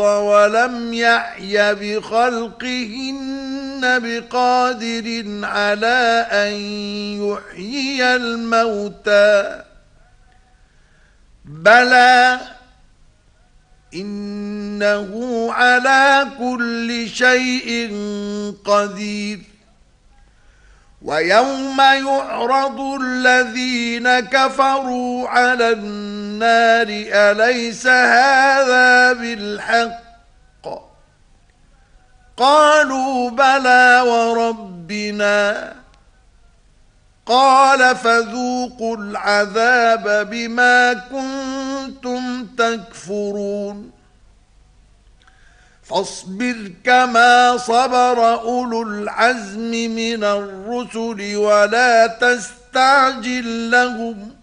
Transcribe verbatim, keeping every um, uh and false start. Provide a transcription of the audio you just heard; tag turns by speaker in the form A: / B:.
A: ولم يعي بخلقهن بقادر على أن يحيي الموتى بلى إنه على كل شيء قدير. ويوم يعرض الذين كفروا على النار أليس هذا بالحق قالوا بلى وربنا قال فذوقوا العذاب بما كنتم تكفرون. فاصبر كما صبر أولو العزم من الرسل ولا تستعجل لهم